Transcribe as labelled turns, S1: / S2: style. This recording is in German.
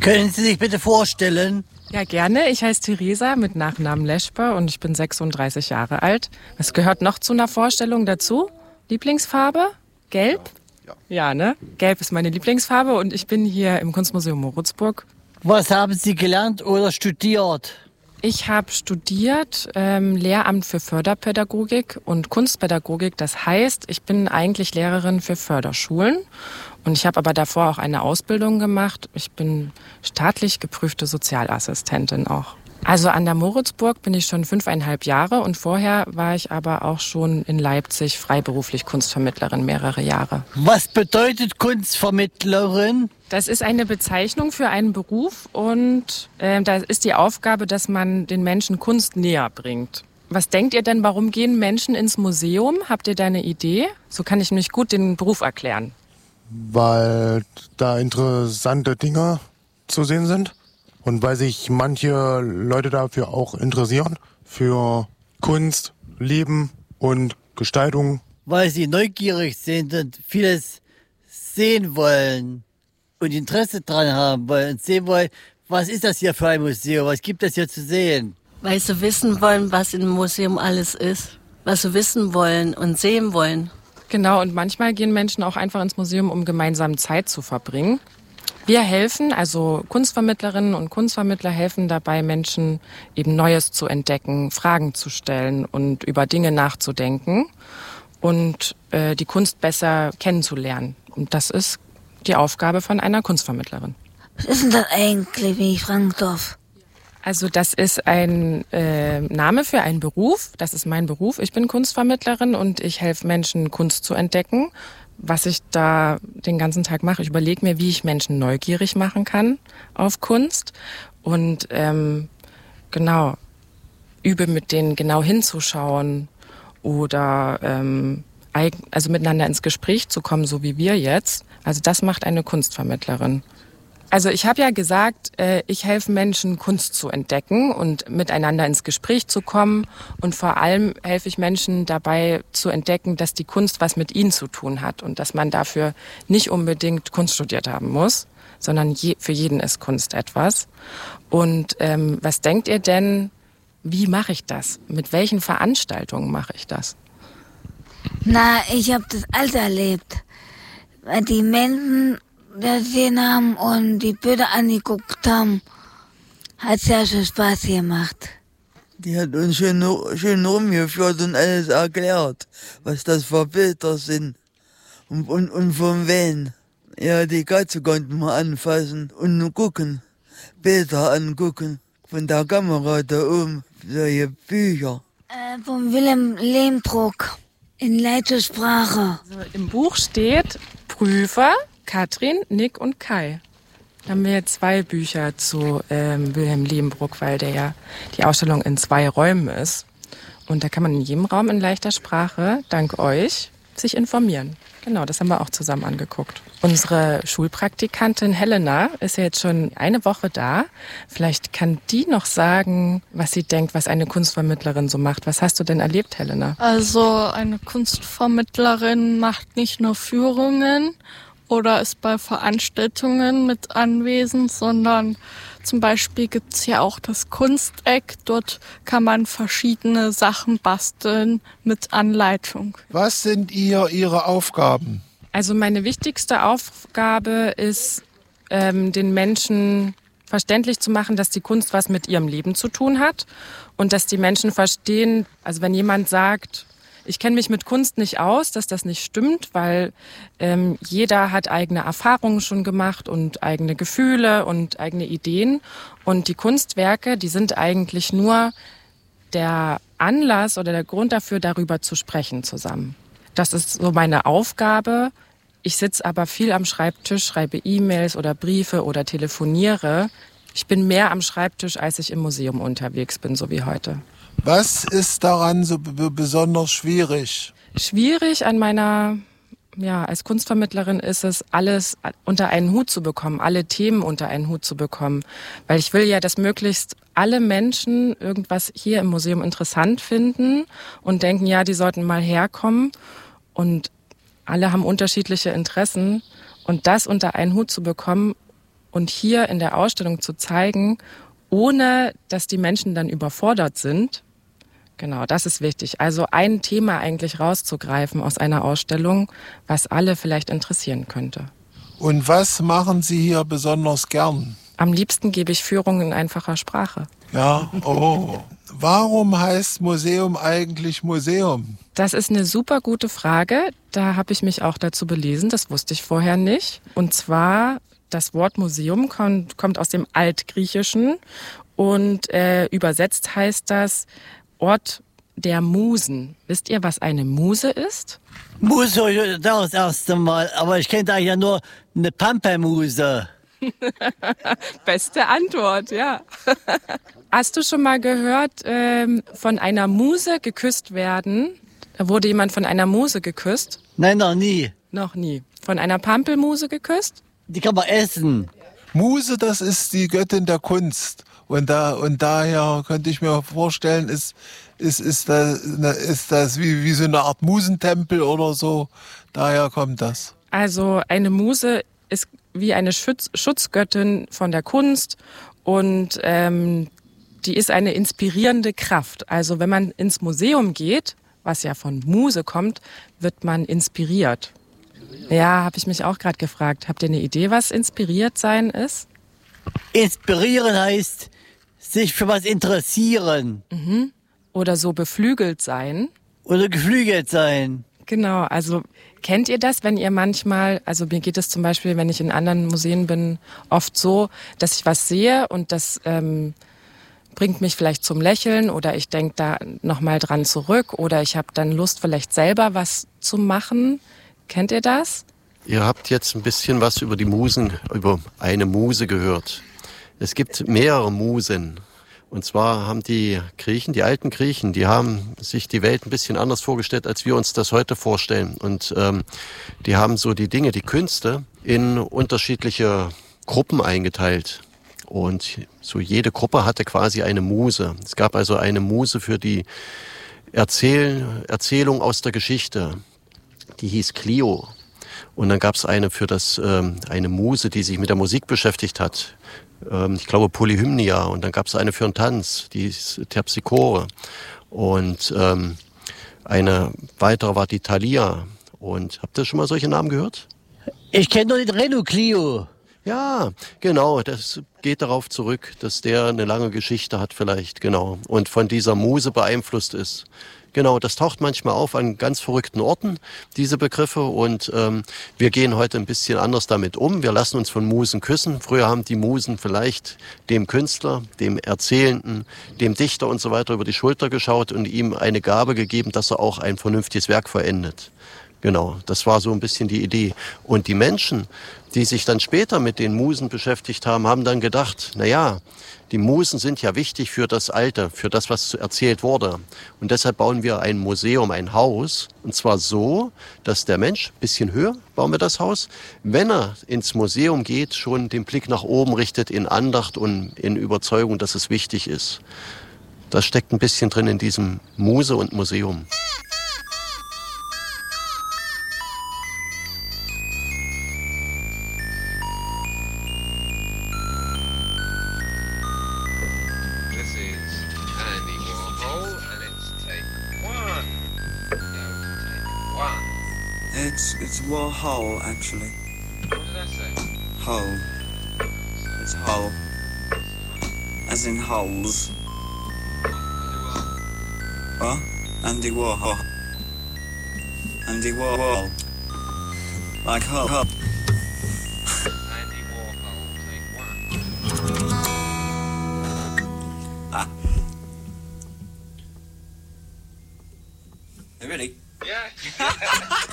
S1: Können Sie sich bitte vorstellen?
S2: Ja, gerne. Ich heiße Theresa mit Nachnamen Leschper und ich bin 36 Jahre alt. Was gehört noch zu einer Vorstellung dazu? Lieblingsfarbe? Gelb? Ja, ne? Gelb ist meine Lieblingsfarbe und ich bin hier im Kunstmuseum Moritzburg.
S1: Was haben Sie gelernt oder studiert?
S2: Ich habe studiert Lehramt für Förderpädagogik und Kunstpädagogik. Das heißt, ich bin eigentlich Lehrerin für Förderschulen. Und ich habe aber davor auch eine Ausbildung gemacht. Ich bin staatlich geprüfte Sozialassistentin auch. Also an der Moritzburg bin ich schon 5,5 Jahre und vorher war ich aber auch schon in Leipzig freiberuflich Kunstvermittlerin mehrere Jahre.
S1: Was bedeutet Kunstvermittlerin?
S2: Das ist eine Bezeichnung für einen Beruf und da ist die Aufgabe, dass man den Menschen Kunst näher bringt. Was denkt ihr denn, warum gehen Menschen ins Museum? Habt ihr da eine Idee? So kann ich nämlich gut den Beruf erklären.
S3: Weil da interessante Dinge zu sehen sind und weil sich manche Leute dafür auch interessieren, für Kunst, Leben und Gestaltung.
S1: Weil sie neugierig sind und vieles sehen wollen und Interesse dran haben wollen und sehen wollen, was ist das hier für ein Museum, was gibt es hier zu sehen?
S4: Weil sie wissen wollen, was im Museum alles ist, was sie wissen wollen und sehen wollen.
S2: Genau, und manchmal gehen Menschen auch einfach ins Museum, um gemeinsam Zeit zu verbringen. Wir helfen, also Kunstvermittlerinnen und Kunstvermittler helfen dabei, Menschen eben Neues zu entdecken, Fragen zu stellen und über Dinge nachzudenken und die Kunst besser kennenzulernen. Und das ist die Aufgabe von einer Kunstvermittlerin.
S5: Was ist denn das eigentlich, wenn ich fragen darf?
S2: Also das ist ein Name für einen Beruf. Das ist mein Beruf. Ich bin Kunstvermittlerin und ich helfe Menschen, Kunst zu entdecken. Was ich da den ganzen Tag mache, ich überlege mir, wie ich Menschen neugierig machen kann auf Kunst. Und genau, übe mit denen genau hinzuschauen oder also miteinander ins Gespräch zu kommen, so wie wir jetzt. Also das macht eine Kunstvermittlerin. Also ich habe ja gesagt, ich helfe Menschen, Kunst zu entdecken und miteinander ins Gespräch zu kommen. Und vor allem helfe ich Menschen dabei zu entdecken, dass die Kunst was mit ihnen zu tun hat und dass man dafür nicht unbedingt Kunst studiert haben muss, sondern für jeden ist Kunst etwas. Und was denkt ihr denn, wie mache ich das? Mit welchen Veranstaltungen mache ich das?
S5: Na, ich habe das alles erlebt. Weil die Menschen gesehen haben und die Bilder angeguckt haben, hat sehr viel Spaß gemacht.
S6: Die hat uns schön rumgeführt und alles erklärt, was das für Bilder sind und von wen. Ja, die Katze konnten wir anfassen und gucken, Bilder angucken. Von der Kamera da oben, solche Bücher.
S5: Von Wilhelm Lehmbruck in Leitsprache.
S2: Also im Buch steht Prüfer, Katrin, Nick und Kai. Da haben wir 2 Bücher zu Wilhelm Lehmbruck, weil der ja die Ausstellung in 2 Räumen ist. Und da kann man in jedem Raum in leichter Sprache, dank euch, sich informieren. Genau, das haben wir auch zusammen angeguckt. Unsere Schulpraktikantin Helena ist ja jetzt schon eine Woche da. Vielleicht kann die noch sagen, was sie denkt, was eine Kunstvermittlerin so macht. Was hast du denn erlebt, Helena?
S7: Also eine Kunstvermittlerin macht nicht nur Führungen oder ist bei Veranstaltungen mit anwesend, sondern zum Beispiel gibt's hier auch das Kunsteck. Dort kann man verschiedene Sachen basteln mit Anleitung.
S3: Was sind Ihre Aufgaben?
S2: Also meine wichtigste Aufgabe ist, den Menschen verständlich zu machen, dass die Kunst was mit ihrem Leben zu tun hat und dass die Menschen verstehen, also wenn jemand sagt, ich kenne mich mit Kunst nicht aus, dass das nicht stimmt, weil jeder hat eigene Erfahrungen schon gemacht und eigene Gefühle und eigene Ideen. Und die Kunstwerke, die sind eigentlich nur der Anlass oder der Grund dafür, darüber zu sprechen zusammen. Das ist so meine Aufgabe. Ich sitze aber viel am Schreibtisch, schreibe E-Mails oder Briefe oder telefoniere. Ich bin mehr am Schreibtisch, als ich im Museum unterwegs bin, so wie heute.
S3: Was ist daran so besonders schwierig?
S2: Schwierig an als Kunstvermittlerin ist es, alles unter einen Hut zu bekommen, alle Themen unter einen Hut zu bekommen. Weil ich will ja, dass möglichst alle Menschen irgendwas hier im Museum interessant finden und denken, ja, die sollten mal herkommen. Und alle haben unterschiedliche Interessen. Und das unter einen Hut zu bekommen und hier in der Ausstellung zu zeigen, ohne dass die Menschen dann überfordert sind. Genau, das ist wichtig. Also ein Thema eigentlich rauszugreifen aus einer Ausstellung, was alle vielleicht interessieren könnte.
S8: Und was machen Sie hier besonders gern?
S2: Am liebsten gebe ich Führungen in einfacher Sprache.
S8: Ja, oh. Warum heißt Museum eigentlich Museum?
S2: Das ist eine super gute Frage. Da habe ich mich auch dazu belesen. Das wusste ich vorher nicht. Und zwar, das Wort Museum kommt aus dem Altgriechischen und übersetzt heißt das Ort der Musen. Wisst ihr, was eine Muse ist?
S1: Muse, das erste Mal, aber ich kenne da ja nur eine Pampelmuse.
S2: Beste Antwort, ja. Hast du schon mal gehört, von einer Muse geküsst werden? Da wurde jemand von einer Muse geküsst?
S1: Nein, noch nie.
S2: Noch nie. Von einer Pampelmuse geküsst?
S1: Die kann man essen.
S8: Muse, das ist die Göttin der Kunst. Und daher könnte ich mir vorstellen, ist das wie so eine Art Musentempel oder so. Daher kommt das.
S2: Also eine Muse ist wie eine Schutzgöttin von der Kunst und die ist eine inspirierende Kraft. Also wenn man ins Museum geht, was ja von Muse kommt, wird man inspiriert. Ja, habe ich mich auch gerade gefragt. Habt ihr eine Idee, was inspiriert sein ist?
S1: Inspirieren heißt sich für was interessieren.
S2: Mhm. Oder so beflügelt sein.
S1: Oder geflügelt sein.
S2: Genau, also kennt ihr das, wenn ihr manchmal, also mir geht es zum Beispiel, wenn ich in anderen Museen bin, oft so, dass ich was sehe und das bringt mich vielleicht zum Lächeln oder ich denke da nochmal dran zurück oder ich habe dann Lust, vielleicht selber was zu machen. Kennt ihr das?
S9: Ihr habt jetzt ein bisschen was über über eine Muse gehört. Es gibt mehrere Musen. Und zwar haben die alten Griechen, die haben sich die Welt ein bisschen anders vorgestellt, als wir uns das heute vorstellen. Und die haben so die Künste in unterschiedliche Gruppen eingeteilt. Und so jede Gruppe hatte quasi eine Muse. Es gab also eine Muse für die Erzählung aus der Geschichte. Die hieß Clio. Und dann gab es eine eine Muse, die sich mit der Musik beschäftigt hat. Ich glaube Polyhymnia. Und dann gab es eine für den Tanz, die ist Terpsichore. Und eine weitere war die Thalia. Und habt ihr schon mal solche Namen gehört?
S1: Ich kenne nur den Renault Clio.
S9: Ja, genau. Das geht darauf zurück, dass der eine lange Geschichte hat vielleicht, genau. Und von dieser Muse beeinflusst ist. Genau, das taucht manchmal auf an ganz verrückten Orten, diese Begriffe. Und wir gehen heute ein bisschen anders damit um. Wir lassen uns von Musen küssen. Früher haben die Musen vielleicht dem Künstler, dem Erzählenden, dem Dichter und so weiter über die Schulter geschaut und ihm eine Gabe gegeben, dass er auch ein vernünftiges Werk vollendet. Genau, das war so ein bisschen die Idee. Und die Menschen, die sich dann später mit den Musen beschäftigt haben, haben dann gedacht, naja, die Musen sind ja wichtig für das Alte, für das, was erzählt wurde. Und deshalb bauen wir ein Museum, ein Haus. Und zwar so, dass der Mensch, ein bisschen höher bauen wir das Haus, wenn er ins Museum geht, schon den Blick nach oben richtet in Andacht und in Überzeugung, dass es wichtig ist. Das steckt ein bisschen drin in diesem Muse und Museum.
S10: It's Warhol, actually.
S11: What did I say?
S10: Hole. It's hole. As in holes. What? Andy Warhol. Andy Warhol. Like hole.
S11: Andy Warhol, take one.
S10: Ah. You ready?
S11: Yeah.